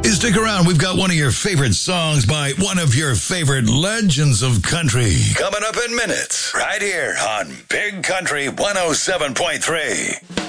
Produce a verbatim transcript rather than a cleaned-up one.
Stick around. We've got one of your favorite songs by one of your favorite legends of country coming up in minutes right here on Big Country one oh seven point three.